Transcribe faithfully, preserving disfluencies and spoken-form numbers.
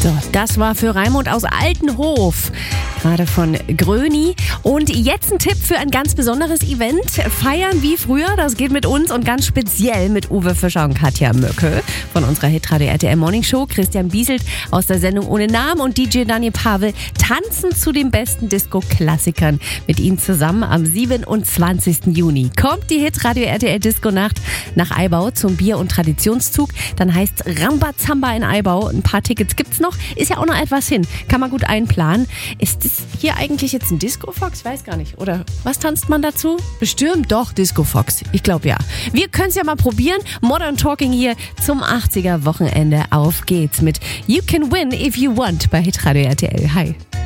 So, das war für Raimund aus Altenhof, gerade von Gröni. Und jetzt ein Tipp für ein ganz besonderes Event. Feiern wie früher, das geht mit uns und ganz speziell mit Uwe Fischer und Katja Möcke von unserer Hitradio R T L Morning Show. Christian Bieselt aus der Sendung Ohne Namen und D J Daniel Pavel tanzen zu den besten Disco-Klassikern mit ihnen zusammen am siebenundzwanzigsten Juni. Kommt die Hitradio R T L Disco Nacht nach Aibau zum Bier- und Traditionszug. Dann heißt Rambazamba in Aibau. Ein paar Tickets gibt's noch. Ist ja auch noch etwas hin. Kann man gut einplanen. Ist das hier eigentlich jetzt ein Disco Fox? Ich weiß gar nicht. Oder was tanzt man dazu? Bestimmt doch Disco Fox. Ich glaube ja. Wir können es ja mal probieren. Modern Talking hier zum achtziger Wochenende. Auf geht's mit You Can Win If You Want bei Hitradio R T L. Hi.